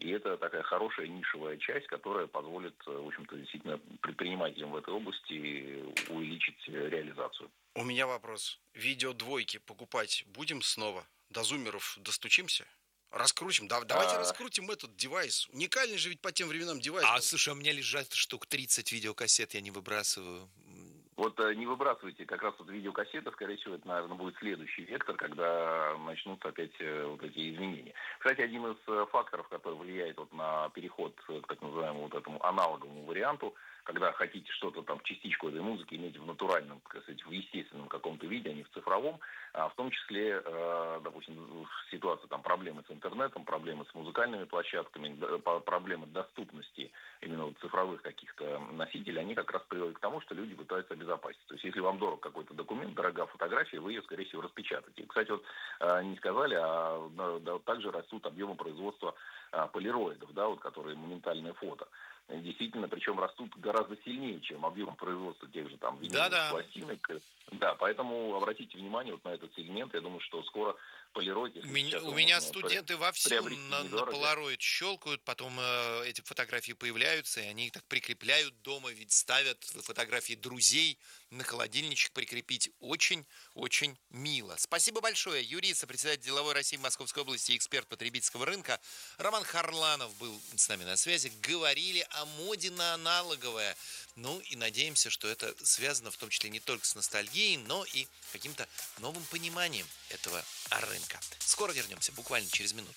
И это такая хорошая нишевая часть, которая позволит, в общем-то, действительно предпринимателям в этой области увеличить реализацию. У меня вопрос. Видео двойки покупать будем снова? До зумеров достучимся? Раскрутим. Давайте А, раскрутим этот девайс. Уникальный же ведь по тем временам девайс был. Слушай, у меня лежат штук 30 видеокассет, я не выбрасываю. Вот не выбрасывайте как раз вот видеокассеты, скорее всего, это, наверное, будет следующий вектор, когда начнутся опять вот эти изменения. Кстати, один из факторов, который влияет вот на переход к так называемому вот этому аналоговому варианту, когда хотите что-то там, частичку этой музыки иметь в натуральном, так сказать, в естественном каком-то виде, а не в цифровом, в том числе, допустим, в ситуации там проблемы с интернетом, проблемы с музыкальными площадками, проблемы доступности именно вот цифровых каких-то носителей, они как раз приводят к тому, что люди пытаются обезопасить. То есть, если вам дорог какой-то документ, дорога фотография, вы ее, скорее всего, распечатаете. И, кстати, вот не сказали, также растут объемы производства полироидов, да, вот, которые моментальное фото. Действительно, причем растут гораздо сильнее, чем объем производства тех же там виниловых пластинок. Да, поэтому обратите внимание вот на этот сегмент. Я думаю, что скоро полироид... У меня студенты вовсю на полароид щелкают, потом эти фотографии появляются, и они их так прикрепляют дома, ведь ставят фотографии друзей на холодильничек прикрепить. Очень-очень мило. Спасибо большое. Юрий, сопредседатель деловой России в Московской области, эксперт потребительского рынка. Роман Харланов был с нами на связи. Говорили о моде на аналоговое. Ну и надеемся, что это связано в том числе не только с ностальгией, но и каким-то новым пониманием этого рынка. Скоро вернемся, буквально через минуту.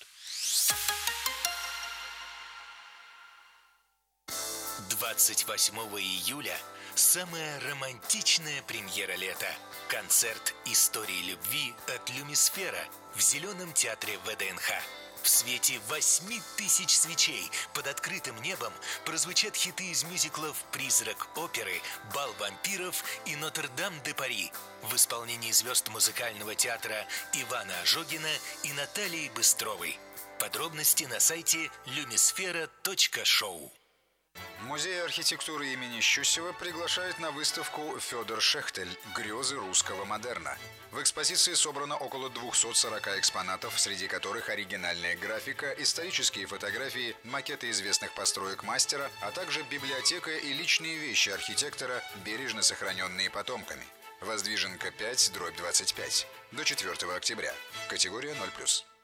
28 июля самая романтичная премьера лета. Концерт «Истории любви» от «Люмисфера» в Зеленом театре ВДНХ. В свете 8000 свечей под открытым небом прозвучат хиты из мюзиклов «Призрак оперы», «Бал вампиров» и «Нотр-Дам-де-Пари» в исполнении звезд музыкального театра Ивана Ожогина и Натальи Быстровой. Подробности на сайте lumisfera.show. Музей архитектуры имени Щусева приглашает на выставку «Федор Шехтель. Грезы русского модерна». В экспозиции собрано около 240 экспонатов, среди которых оригинальная графика, исторические фотографии, макеты известных построек мастера, а также библиотека и личные вещи архитектора, бережно сохраненные потомками. Воздвиженка 5/25. До 4 октября. Категория 0+.